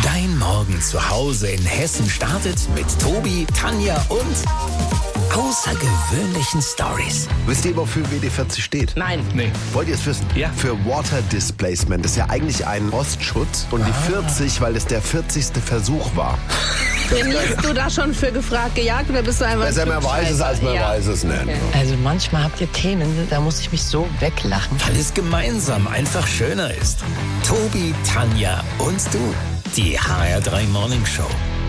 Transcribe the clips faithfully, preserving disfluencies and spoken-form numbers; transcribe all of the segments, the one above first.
Dein Morgen zu Hause in Hessen startet mit Tobi, Tanja und außergewöhnlichen Stories. Wisst ihr, wofür W D vierzig steht? Nein. Nee. Wollt ihr es wissen? Ja. Für Water Displacement. Das ist ja eigentlich ein Rostschutz. Und die vierzig, weil es der vierzigste Versuch war. Trainierst du da schon für gefragt, gejagt oder bist du einfach... Besser man weiß es, als man ja. weiß es nicht. Okay. Also manchmal habt ihr Themen, da muss ich mich so weglachen. Weil es gemeinsam einfach schöner ist. Tobi, Tanja und du. Die H R drei Morning Show.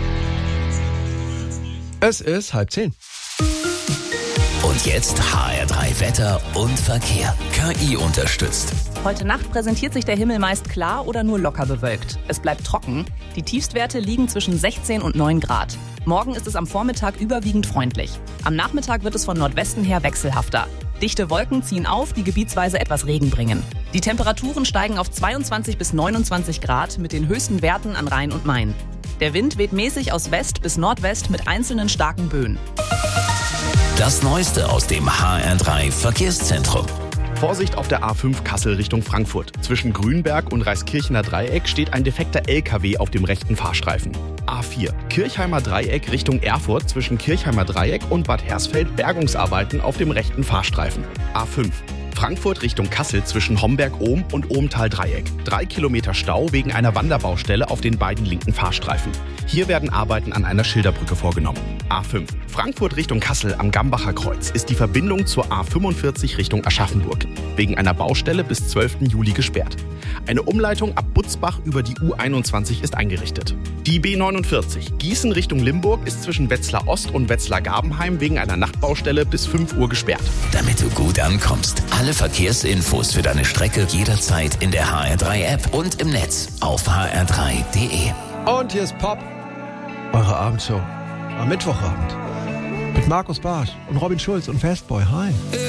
Es ist halb zehn. Und jetzt H R drei Wetter und Verkehr. K I unterstützt. Heute Nacht präsentiert sich der Himmel meist klar oder nur locker bewölkt. Es bleibt trocken. Die Tiefstwerte liegen zwischen sechzehn und neun Grad. Morgen ist es am Vormittag überwiegend freundlich. Am Nachmittag wird es von Nordwesten her wechselhafter. Dichte Wolken ziehen auf, die gebietsweise etwas Regen bringen. Die Temperaturen steigen auf zweiundzwanzig bis neunundzwanzig Grad mit den höchsten Werten an Rhein und Main. Der Wind weht mäßig aus West bis Nordwest mit einzelnen starken Böen. Das Neueste aus dem H R drei Verkehrszentrum. Vorsicht auf der A fünf Kassel Richtung Frankfurt. Zwischen Grünberg und Reiskirchener Dreieck steht ein defekter L K W auf dem rechten Fahrstreifen. A vier Kirchheimer Dreieck Richtung Erfurt zwischen Kirchheimer Dreieck und Bad Hersfeld Bergungsarbeiten auf dem rechten Fahrstreifen. A fünf Frankfurt Richtung Kassel zwischen Homberg-Ohm und Ohmtal-Dreieck. Drei Kilometer Stau wegen einer Wanderbaustelle auf den beiden linken Fahrstreifen. Hier werden Arbeiten an einer Schilderbrücke vorgenommen. A fünf Frankfurt Richtung Kassel am Gambacher Kreuz ist die Verbindung zur A fünfundvierzig Richtung Aschaffenburg wegen einer Baustelle bis zwölften Juli gesperrt. Eine Umleitung ab Butzbach über die U einundzwanzig ist eingerichtet. Die B neunundvierzig Gießen Richtung Limburg ist zwischen Wetzlar Ost und Wetzlar Gabenheim wegen einer Nachtbaustelle bis fünf Uhr gesperrt. Damit du gut ankommst. Alle Verkehrsinfos für deine Strecke jederzeit in der H R drei App und im Netz auf h r drei punkt d e. Und hier ist Pop, eure Abendshow am Mittwochabend. Mit Markus Barsch und Robin Schulz und Fastboy. Hi.